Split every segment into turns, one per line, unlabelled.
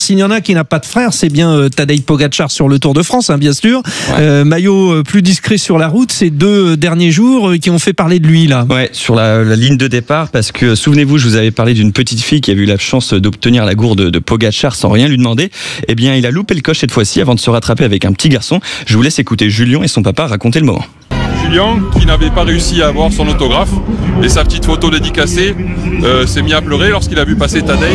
S'il y en a qui n'a pas de frère, c'est bien Tadej Pogačar sur le Tour de France, hein, bien sûr. Ouais. Maillot plus discret sur la route, ces 2 derniers jours qui ont fait parler de lui là.
Ouais, sur la ligne de départ, parce que souvenez-vous, je vous avais parlé d'une petite fille qui a eu la chance d'obtenir la gourde de Pogačar sans rien lui demander. Eh bien, il a loupé le coche cette fois-ci avant de se rattraper avec un petit garçon. Je vous laisse écouter Julien et son papa raconter le moment.
Julien, qui n'avait pas réussi à avoir son autographe et sa petite photo dédicacée, s'est mis à pleurer lorsqu'il a vu passer Tadej.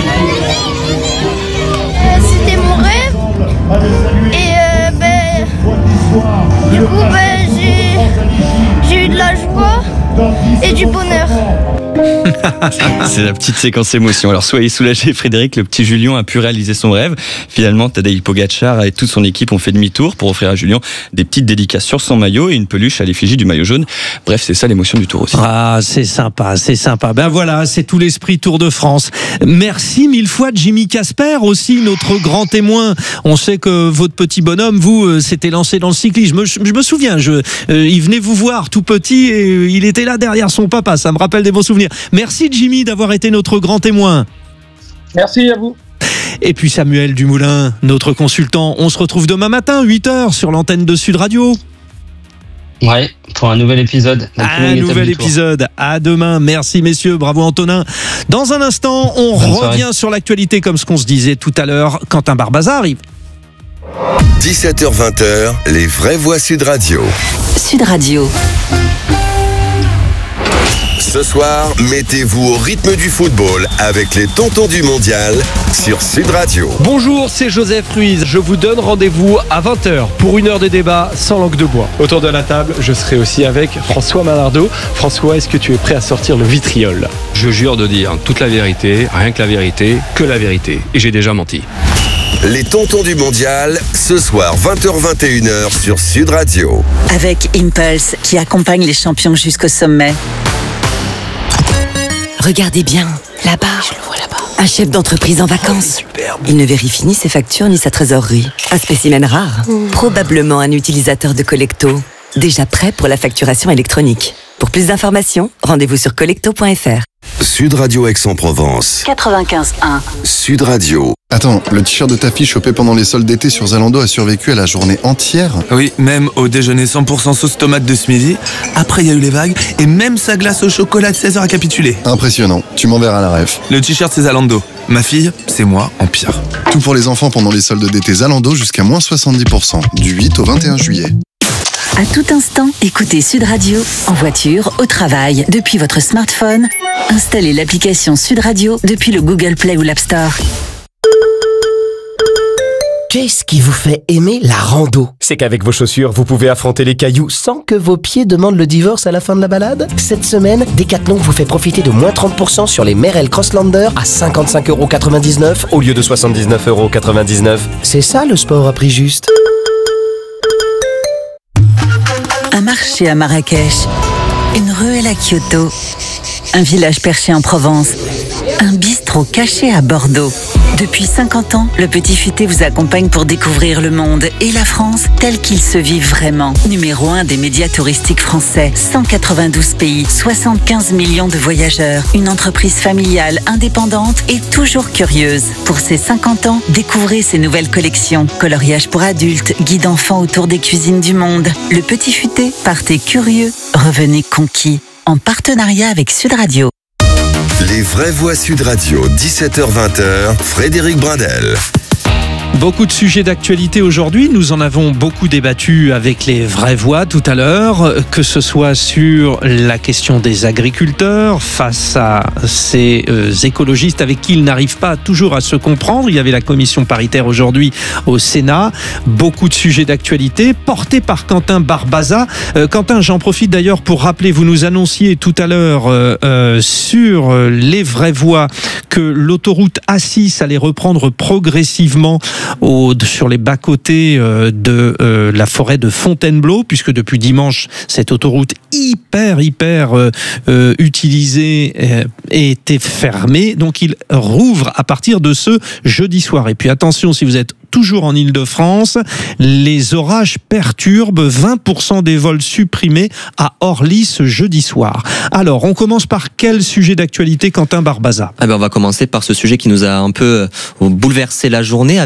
C'était mon rêve et du coup j'ai eu de la joie et du bonheur.
C'est la petite séquence émotion. Alors soyez soulagés, Frédéric, le petit Julien a pu réaliser son rêve. Finalement, Tadej Pogačar et toute son équipe ont fait demi-tour pour offrir à Julien des petites dédicaces sur son maillot et une peluche à l'effigie du maillot jaune. Bref, c'est ça l'émotion du Tour aussi.
Ah, c'est sympa, c'est sympa. Ben voilà, c'est tout l'esprit Tour de France. Merci 1000 fois Jimmy Casper aussi, notre grand témoin. On sait que votre petit bonhomme, vous, s'était lancé dans le cyclisme. Je me souviens, il venait vous voir tout petit et il était là derrière son papa. Ça me rappelle des bons souvenirs. Merci Jimmy d'avoir été notre grand témoin.
Merci à vous.
Et puis Samuel Dumoulin, notre consultant. On se retrouve demain matin, 8h, sur l'antenne de Sud Radio.
Ouais, pour un nouvel épisode.
Un nouvel épisode. À demain. Merci messieurs, bravo Antonin. Dans un instant, on revient sur l'actualité comme ce qu'on se disait tout à l'heure. Quentin Barbaza arrive.
17h-20h, les vraies voix Sud Radio.
Sud Radio.
Ce soir, mettez-vous au rythme du football avec les tontons du mondial sur Sud Radio.
Bonjour, c'est Joseph Ruiz. Je vous donne rendez-vous à 20h pour une heure de débat sans langue de bois. Autour de la table, je serai aussi avec François Malardeau. François, est-ce que tu es prêt à sortir le vitriol ?
Je jure de dire toute la vérité, rien que la vérité, que la vérité. Et j'ai déjà menti.
Les tontons du mondial, ce soir 20h-21h sur Sud Radio.
Avec Impulse qui accompagne les champions jusqu'au sommet. Regardez bien, là-bas. Je le vois là-bas. Un chef d'entreprise en vacances. Il ne vérifie ni ses factures ni sa trésorerie. Un spécimen rare. Probablement un utilisateur de Collecto. Déjà prêt pour la facturation électronique. Pour plus d'informations, rendez-vous sur collecto.fr.
Sud Radio Aix-en-Provence.
95.1.
Sud Radio.
Attends, le t-shirt de ta fille chopé pendant les soldes d'été sur Zalando a survécu à la journée entière ?
Oui, même au déjeuner 100% sauce tomate de ce midi. Après, il y a eu les vagues et même sa glace au chocolat de 16h a capitulé.
Impressionnant, tu m'enverras la ref.
Le t-shirt, c'est Zalando. Ma fille, c'est moi en pire.
Tout pour les enfants pendant les soldes d'été Zalando jusqu'à moins 70%, du 8 au 21 juillet.
À tout instant, écoutez Sud Radio, en voiture, au travail, depuis votre smartphone. Installez l'application Sud Radio depuis le Google Play ou l'App Store.
Qu'est-ce qui vous fait aimer la rando ? C'est qu'avec vos chaussures, vous pouvez affronter les cailloux sans que vos pieds demandent le divorce à la fin de la balade. Cette semaine, Decathlon vous fait profiter de moins 30% sur les Merrell Crosslander à 55,99€ au lieu de 79,99€. C'est ça le sport à prix juste.
Un marché à Marrakech, une ruelle à Kyoto, un village perché en Provence, un bistrot caché à Bordeaux. Depuis 50 ans, le Petit Futé vous accompagne pour découvrir le monde et la France tel qu'il se vit vraiment. Numéro 1 des médias touristiques français, 192 pays, 75 millions de voyageurs, une entreprise familiale, indépendante et toujours curieuse. Pour ses 50 ans, découvrez ses nouvelles collections. Coloriage pour adultes, guide enfants autour des cuisines du monde. Le Petit Futé, partez curieux, revenez conquis. En partenariat avec Sud Radio.
Les vraies voix Sud Radio, 17h-20h, Frédéric Brindel.
Beaucoup de sujets d'actualité aujourd'hui. Nous en avons beaucoup débattu avec les vraies voix tout à l'heure, que ce soit sur la question des agriculteurs face à ces écologistes avec qui ils n'arrivent pas toujours à se comprendre. Il y avait la commission paritaire aujourd'hui au Sénat. Beaucoup de sujets d'actualité portés par Quentin Barbaza. Quentin, j'en profite d'ailleurs pour rappeler, vous nous annonciez tout à l'heure sur les vraies voix que l'autoroute A6 allait reprendre progressivement sur les bas-côtés de la forêt de Fontainebleau, puisque depuis dimanche, cette autoroute hyper utilisée était fermée. Donc, il rouvre à partir de ce jeudi soir. Et puis, attention, si vous êtes toujours en Île-de-France. Les orages perturbent 20% des vols supprimés à Orly ce jeudi soir. Alors, on commence par quel sujet d'actualité, Quentin Barbaza ?
On va commencer par ce sujet qui nous a un peu bouleversé la journée